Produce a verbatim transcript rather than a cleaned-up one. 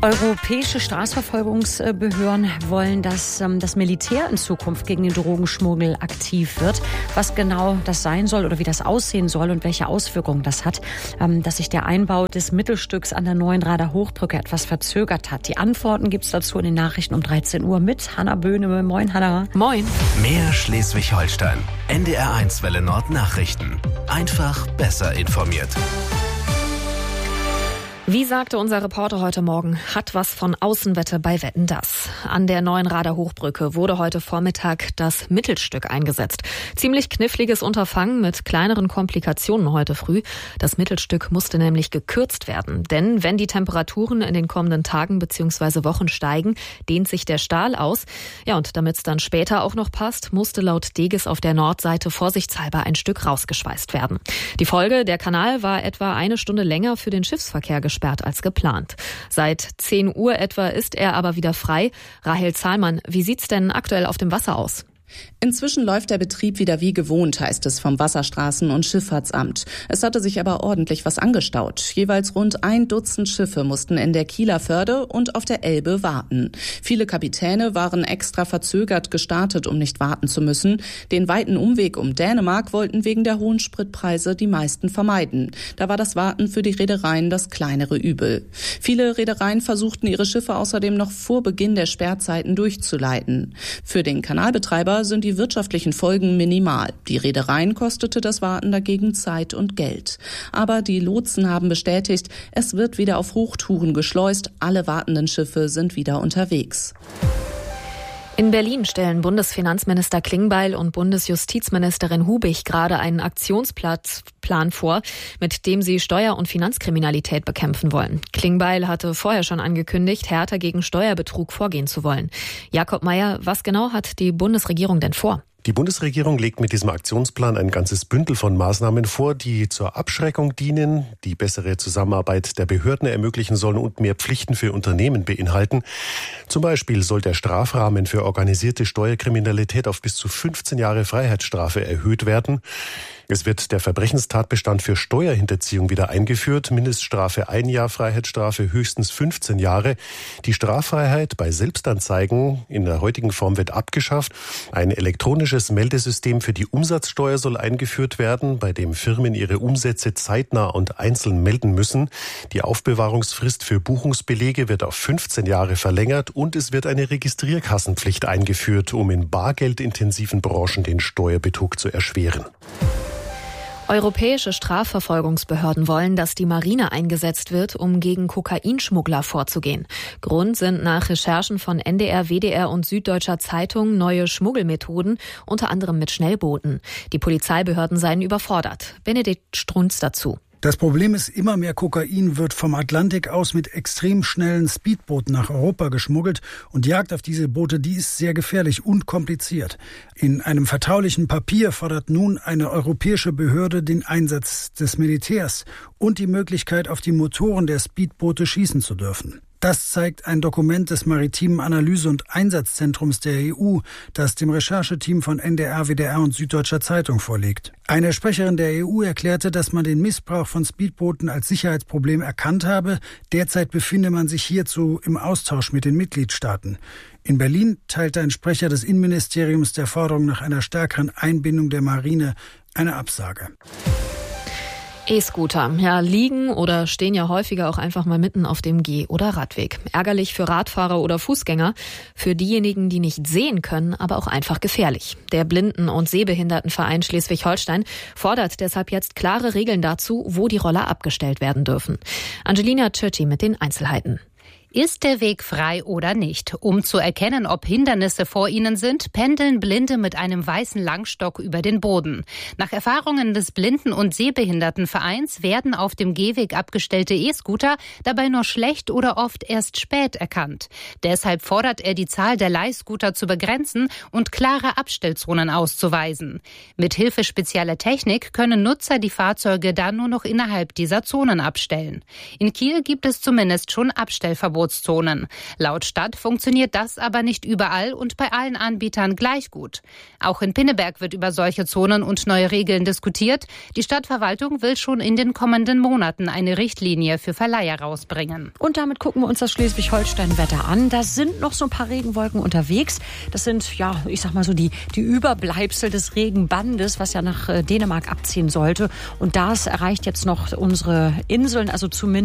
Europäische Strafverfolgungsbehörden wollen, dass ähm, das Militär in Zukunft gegen den Drogenschmuggel aktiv wird. Was genau das sein soll oder wie das aussehen soll und welche Auswirkungen das hat, ähm, dass sich der Einbau des Mittelstücks an der Neuenrader Hochbrücke etwas verzögert hat. Die Antworten gibt es dazu in den Nachrichten um dreizehn Uhr mit Hanna Böhne. Moin, Hanna. Moin. Mehr Schleswig-Holstein. N D R eins Welle Nord Nachrichten. Einfach besser informiert. Wie sagte unser Reporter heute Morgen, hat was von Außenwette bei Wetten, dass. An der Neuenrader Hochbrücke wurde heute Vormittag das Mittelstück eingesetzt. Ziemlich kniffliges Unterfangen mit kleineren Komplikationen heute früh. Das Mittelstück musste nämlich gekürzt werden. Denn wenn die Temperaturen in den kommenden Tagen bzw. Wochen steigen, dehnt sich der Stahl aus. Ja, und damit es dann später auch noch passt, musste laut Deges auf der Nordseite vorsichtshalber ein Stück rausgeschweißt werden. Die Folge, der Kanal war etwa eine Stunde länger für den Schiffsverkehr gesperrt als geplant. Seit zehn Uhr etwa ist er aber wieder frei. Rahel Zahlmann, wie sieht's denn aktuell auf dem Wasser aus? Inzwischen läuft der Betrieb wieder wie gewohnt, heißt es vom Wasserstraßen- und Schifffahrtsamt. Es hatte sich aber ordentlich was angestaut. Jeweils rund ein Dutzend Schiffe mussten in der Kieler Förde und auf der Elbe warten. Viele Kapitäne waren extra verzögert gestartet, um nicht warten zu müssen. Den weiten Umweg um Dänemark wollten wegen der hohen Spritpreise die meisten vermeiden. Da war das Warten für die Reedereien das kleinere Übel. Viele Reedereien versuchten ihre Schiffe außerdem noch vor Beginn der Sperrzeiten durchzuleiten. Für den Kanalbetreiber sind die wirtschaftlichen Folgen minimal. Die Reedereien kostete das Warten dagegen Zeit und Geld. Aber die Lotsen haben bestätigt, es wird wieder auf Hochtouren geschleust. Alle wartenden Schiffe sind wieder unterwegs. In Berlin stellen Bundesfinanzminister Klingbeil und Bundesjustizministerin Hubig gerade einen Aktionsplan vor, mit dem sie Steuer- und Finanzkriminalität bekämpfen wollen. Klingbeil hatte vorher schon angekündigt, härter gegen Steuerbetrug vorgehen zu wollen. Jakob Mayer, was genau hat die Bundesregierung denn vor? Die Bundesregierung legt mit diesem Aktionsplan ein ganzes Bündel von Maßnahmen vor, die zur Abschreckung dienen, die bessere Zusammenarbeit der Behörden ermöglichen sollen und mehr Pflichten für Unternehmen beinhalten. Zum Beispiel soll der Strafrahmen für organisierte Steuerkriminalität auf bis zu fünfzehn Jahre Freiheitsstrafe erhöht werden. Es wird der Verbrechenstatbestand für Steuerhinterziehung wieder eingeführt. Mindeststrafe ein Jahr, Freiheitsstrafe höchstens fünfzehn Jahre. Die Straffreiheit bei Selbstanzeigen in der heutigen Form wird abgeschafft. Ein elektronisches Meldesystem für die Umsatzsteuer soll eingeführt werden, bei dem Firmen ihre Umsätze zeitnah und einzeln melden müssen. Die Aufbewahrungsfrist für Buchungsbelege wird auf fünfzehn Jahre verlängert und es wird eine Registrierkassenpflicht eingeführt, um in bargeldintensiven Branchen den Steuerbetrug zu erschweren. Europäische Strafverfolgungsbehörden wollen, dass die Marine eingesetzt wird, um gegen Kokainschmuggler vorzugehen. Grund sind nach Recherchen von N D R, W D R und Süddeutscher Zeitung neue Schmuggelmethoden, unter anderem mit Schnellbooten. Die Polizeibehörden seien überfordert. Benedikt Strunz dazu. Das Problem ist, immer mehr Kokain wird vom Atlantik aus mit extrem schnellen Speedbooten nach Europa geschmuggelt und die Jagd auf diese Boote, die ist sehr gefährlich und kompliziert. In einem vertraulichen Papier fordert nun eine europäische Behörde den Einsatz des Militärs und die Möglichkeit, auf die Motoren der Speedboote schießen zu dürfen. Das zeigt ein Dokument des Maritimen Analyse- und Einsatzzentrums der E U, das dem Rechercheteam von N D R, W D R und Süddeutscher Zeitung vorliegt. Eine Sprecherin der E U erklärte, dass man den Missbrauch von Speedbooten als Sicherheitsproblem erkannt habe. Derzeit befinde man sich hierzu im Austausch mit den Mitgliedstaaten. In Berlin teilte ein Sprecher des Innenministeriums der Forderung nach einer stärkeren Einbindung der Marine eine Absage. E-Scooter, ja, liegen oder stehen ja häufiger auch einfach mal mitten auf dem Geh- oder Radweg. Ärgerlich für Radfahrer oder Fußgänger, für diejenigen, die nicht sehen können, aber auch einfach gefährlich. Der Blinden- und Sehbehindertenverein Schleswig-Holstein fordert deshalb jetzt klare Regeln dazu, wo die Roller abgestellt werden dürfen. Angelina Tschötti mit den Einzelheiten. Ist der Weg frei oder nicht? Um zu erkennen, ob Hindernisse vor ihnen sind, pendeln Blinde mit einem weißen Langstock über den Boden. Nach Erfahrungen des Blinden- und Sehbehindertenvereins werden auf dem Gehweg abgestellte E-Scooter dabei nur schlecht oder oft erst spät erkannt. Deshalb fordert er, die Zahl der Leihscooter zu begrenzen und klare Abstellzonen auszuweisen. Mit Hilfe spezieller Technik können Nutzer die Fahrzeuge dann nur noch innerhalb dieser Zonen abstellen. In Kiel gibt es zumindest schon Abstellverbote Angebotszonen. Laut Stadt funktioniert das aber nicht überall und bei allen Anbietern gleich gut. Auch in Pinneberg wird über solche Zonen und neue Regeln diskutiert. Die Stadtverwaltung will schon in den kommenden Monaten eine Richtlinie für Verleiher rausbringen. Und damit gucken wir uns das Schleswig-Holstein-Wetter an. Da sind noch so ein paar Regenwolken unterwegs. Das sind, ja, ich sag mal so die, die Überbleibsel des Regenbandes, was ja nach Dänemark abziehen sollte. Und das erreicht jetzt noch unsere Inseln, also zumindest